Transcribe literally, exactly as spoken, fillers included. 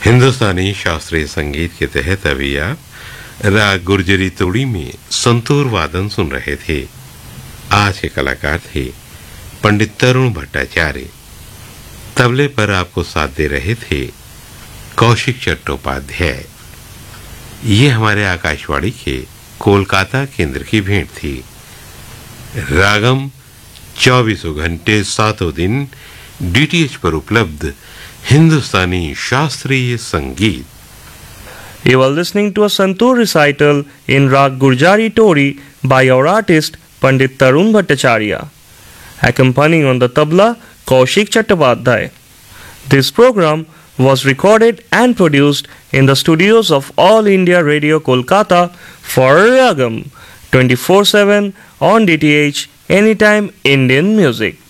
हिंदुस्तानी शास्त्रीय संगीत के तहत अभी आप राग गुर्जरी तोड़ी में संतूर वादन सुन रहे थे। आज के कलाकार थे पंडित तरुण भट्टाचार्य। तबले पर आपको साथ दे रहे थे कौशिक चट्टोपाध्याय। ये हमारे आकाशवाणी के कोलकाता केंद्र की भेंट थी। रागम चौबीसों घंटे सातों दिन डीटीएच पर उपलब्ध हिंदुस्तानी शास्त्रीय संगीत। You are listening to a Santoor recital in Rag Gurjari Tori by our artist Pandit Tarun Bhattacharya, accompanying on the tabla Kaushik Chattopadhyay. This program was recorded and produced in the studios of All India Radio Kolkata for Ragam twenty-four seven on D T H Anytime Indian Music.